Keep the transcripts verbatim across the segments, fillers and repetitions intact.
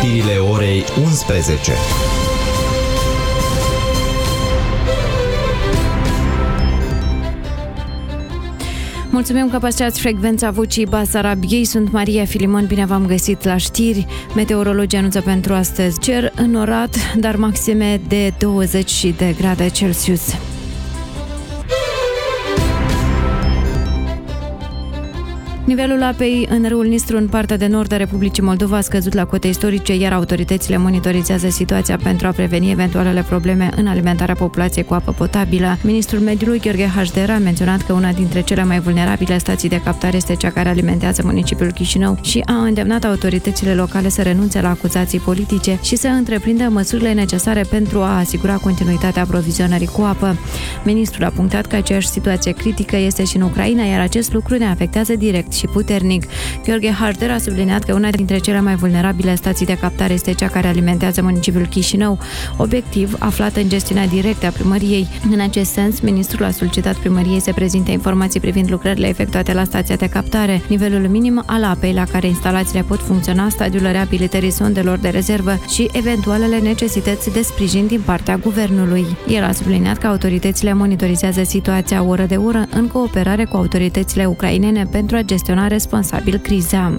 știrile orei unsprezece. Mulțumim că păstrați frecvența Vocii Basarabiei. Sunt Maria Filimon, bine v-am găsit la știri. Meteorologii anunță pentru astăzi cer înorat, dar maxime de douăzeci de grade Celsius. Nivelul apei în râul Nistru, în partea de nord a Republicii Moldova, a scăzut la cote istorice, iar autoritățile monitorizează situația pentru a preveni eventualele probleme în alimentarea populației cu apă potabilă. Ministrul Mediului, Gheorghe Hașder, a menționat că una dintre cele mai vulnerabile stații de captare este cea care alimentează municipiul Chișinău și a îndemnat autoritățile locale să renunțe la acuzații politice și să întreprindă măsurile necesare pentru a asigura continuitatea aprovizionării cu apă. Ministrul a punctat că aceeași situație critică este și în Ucraina, iar acest lucru ne afectează direct și puternic. Gheorghe Hașder a subliniat că una dintre cele mai vulnerabile stații de captare este cea care alimentează municipiul Chișinău, obiectiv aflat în gestiunea directă a primăriei. În acest sens, ministrul a solicitat primăriei să prezinte informații privind lucrările efectuate la stația de captare, nivelul minim al apei la care instalațiile pot funcționa, stadiul reabilitării sondelor de rezervă și eventualele necesități de sprijin din partea guvernului. El a subliniat că autoritățile monitorizează situația oră de oră în cooperare cu autoritățile ucrainene pentru a gestiona responsabil criza.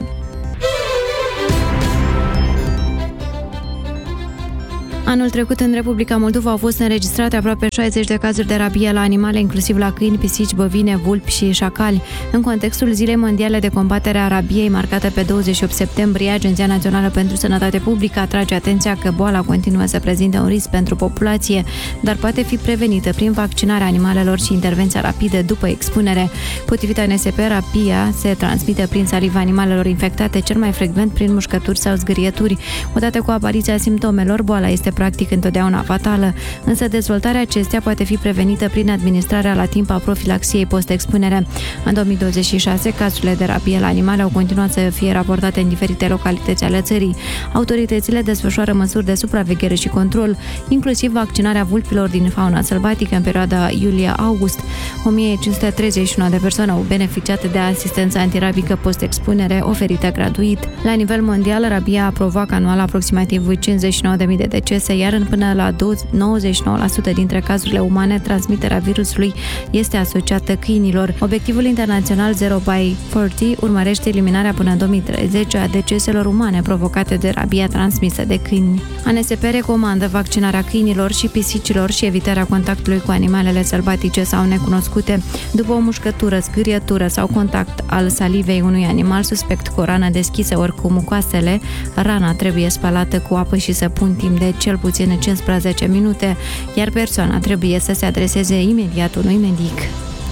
Anul trecut, în Republica Moldova, au fost înregistrate aproape șaizeci de cazuri de rabie la animale, inclusiv la câini, pisici, bovine, vulpi și șacali. În contextul Zilei Mondiale de Combatere a Rabiei, marcată pe douăzeci și opt septembrie, Agenția Națională pentru Sănătate Publică atrage atenția că boala continuă să prezinte un risc pentru populație, dar poate fi prevenită prin vaccinarea animalelor și intervenția rapidă după expunere. Potrivit A N S P, rabia se transmite prin saliva animalelor infectate, cel mai frecvent prin mușcături sau zgârieturi. Odată cu apariția simptomelor, boala este practic întotdeauna fatală, însă dezvoltarea acesteia poate fi prevenită prin administrarea la timp a profilaxiei post-expunere. În două mii douăzeci și șase, cazurile de rabie la animale au continuat să fie raportate în diferite localități ale țării. Autoritățile desfășoară măsuri de supraveghere și control, inclusiv vaccinarea vulpilor din fauna sălbatică în perioada iulie-august. o mie cinci sute treizeci și unu de persoane au beneficiat de asistență antirabică post-expunere oferită gratuit. La nivel mondial, rabia provoacă anual aproximativ cincizeci și nouă de mii de decese, iar în până la nouăzeci și nouă la sută dintre cazurile umane, transmiterea virusului este asociată câinilor. Obiectivul internațional Zero by patruzeci urmărește eliminarea până în două mii treizeci a deceselor umane provocate de rabia transmisă de câini. A N S P recomandă vaccinarea câinilor și pisicilor și evitarea contactului cu animalele sălbatice sau necunoscute. După o mușcătură, zgârietură sau contact al salivei unui animal suspect cu o rană deschisă ori cu mucoasele, rana trebuie spălată cu apă și săpun timp de cel puțin cincisprezece minute, iar persoana trebuie să se adreseze imediat unui medic.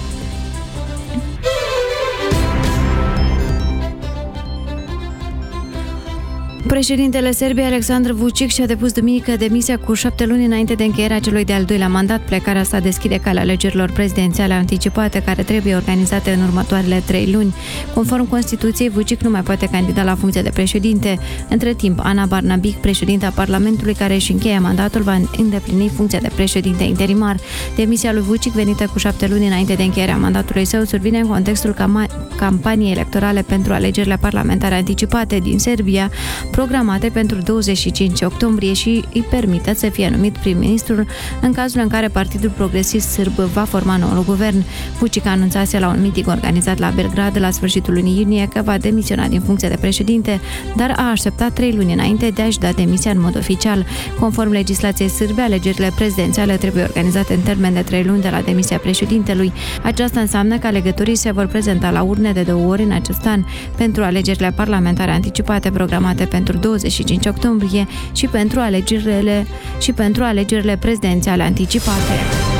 Președintele Serbiei, Aleksandar Vučić, și-a depus duminică demisia cu șapte luni înainte de încheierea celui de-al doilea mandat. Plecarea sa deschide calea alegerilor prezidențiale anticipate, care trebuie organizate în următoarele trei luni. Conform Constituției, Vučić nu mai poate candida la funcție de președinte. Între timp, Ana Barnabic, președinta Parlamentului, care își încheie mandatul, va îndeplini funcția de președinte interimar. Demisia lui Vučić, venită cu șapte luni înainte de încheierea mandatului său, survine în contextul campaniei electorale pentru alegerile parlamentare anticipate din Serbia, programate pentru douăzeci și cinci octombrie, și îi permite să fie numit prim-ministrul în cazul în care Partidul Progresist Sârb va forma noul guvern. Vučić anunțase la un meeting organizat la Belgrad la sfârșitul lunii iunie că va demisiona din funcție de președinte, dar a așteptat trei luni înainte de a-și da demisia în mod oficial. Conform legislației sârbe, alegerile prezidențiale trebuie organizate în termen de trei luni de la demisia președintelui. Aceasta înseamnă că alegătorii se vor prezenta la urne de două ori în acest an pentru alegerile parlamentare anticipate programate pentru douăzeci și cinci octombrie și pentru alegerile și pentru alegerile prezidențiale anticipate.